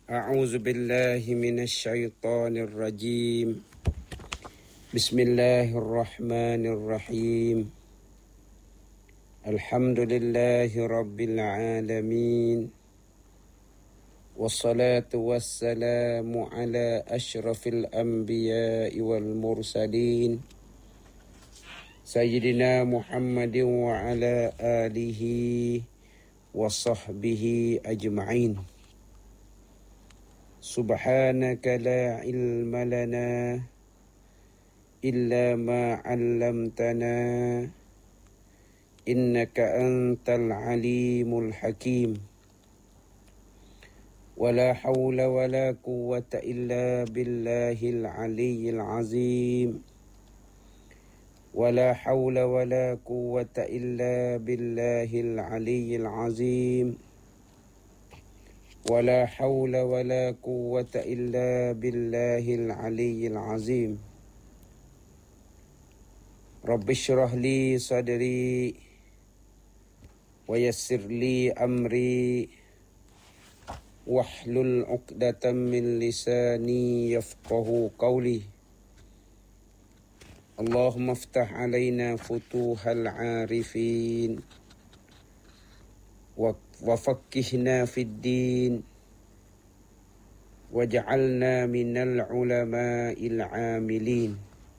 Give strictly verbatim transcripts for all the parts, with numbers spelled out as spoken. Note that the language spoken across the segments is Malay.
أعوذ بالله من الشيطان الرجيم بسم الله الرحمن الرحيم الحمد لله رب العالمين والصلاة والسلام على أشرف الأنبياء والمرسلين سيدنا محمد وعلى آله وصحبه أجمعين سبحانك لا علم لنا إلا ما علمتنا إنك أنت العليم الحكيم ولا حول ولا قوة إلا بالله العلي العظيم ولا حول ولا قوة إلا بالله العلي العظيم ولا حول ولا قوة إلا بالله العلي العظيم رب اشرح لي صدري ويسر لي أمري واحلل عقدة من لساني يفقه قولي اللهم افتح علينا فتوح العارفين وفقهنا في الدين واجعلنا من العلماء العاملين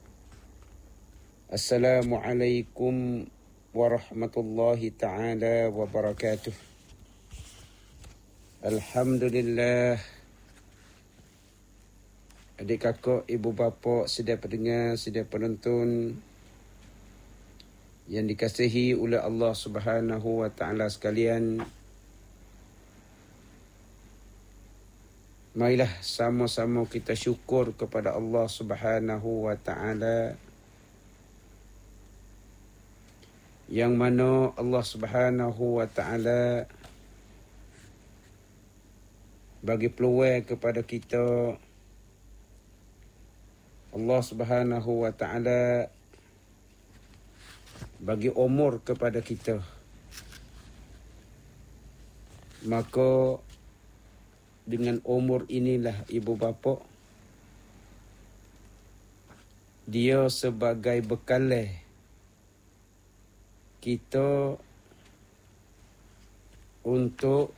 السلام عليكم ورحمة الله تعالى وبركاته. Alhamdulillah, adik kakak, ibu bapa, sedia pendengar, sedia penonton yang dikasihi oleh Allah Subhanahu wa taala sekalian, marilah sama-sama kita syukur kepada Allah Subhanahu wa taala yang mana Allah Subhanahu wa taala bagi peluang kepada kita. Allah Subhanahu wa taala bagi umur kepada kita. Maka dengan umur inilah ibu bapa, dia sebagai bekal kita untuk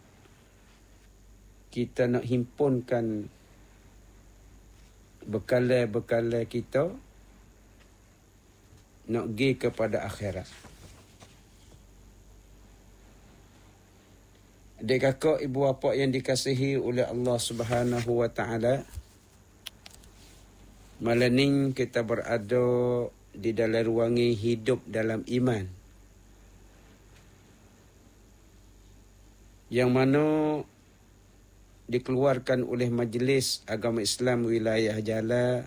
kita nak himpunkan bekal-bekal kita nak pergi kepada akhirat. Adik kakak, ibu bapa yang dikasihi oleh Allah Subhanahu wa taala, malam ni kita berada di dalam ruangan hidup dalam iman, yang mana dikeluarkan oleh Majlis Agama Islam Wilayah Jala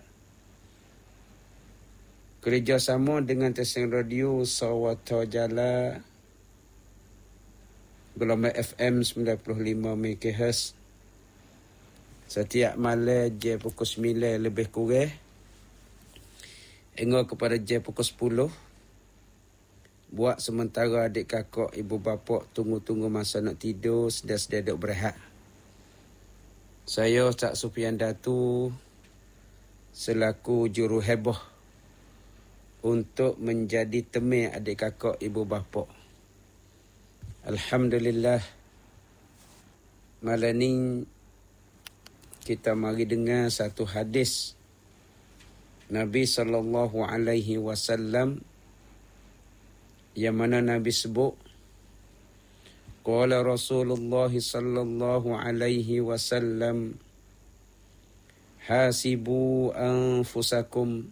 kerjasama dengan stesen radio Sawata Jala gelombang F M sembilan puluh lima megahertz setiap malam jam pukul sembilan lebih kurang hingga kepada jam pukul sepuluh, buat sementara adik kakak, ibu bapa tunggu-tunggu masa nak tidur, sedia-sedia duduk berehat. Saya Ustaz Sufian Datu selaku juru heboh untuk menjadi teman adik kakak, ibu bapa. Alhamdulillah, malam ni kita mari dengar satu hadis Nabi sallallahu alaihi wasallam yang mana Nabi sebut, qala Rasulullah sallallahu alaihi wasallam, hasibu anfusakum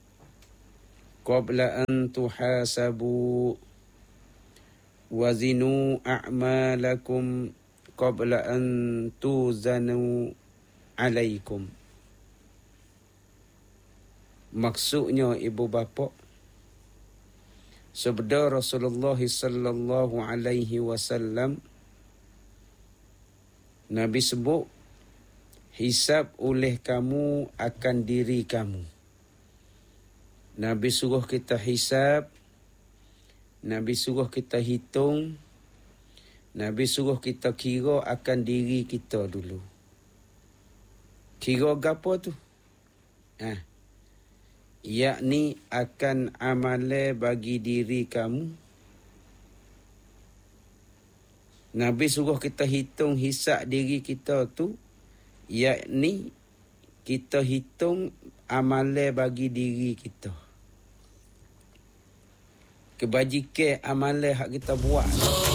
qabla an tuhasabu wazinu a'malakum qabla an tuzanu alaikum. Maksudnya ibu bapa, sabda Rasulullah sallallahu alaihi wasallam, Nabi sebut, hisab oleh kamu akan diri kamu. Nabi suruh kita hisab, Nabi suruh kita hitung, Nabi suruh kita kira akan diri kita dulu. Kira gapo tu? Ha. Yakni akan amalan bagi diri kamu. Nabi suruh kita hitung hisab diri kita tu, yakni kita hitung amalan bagi diri kita. Kebajikan amalan hak kita buat.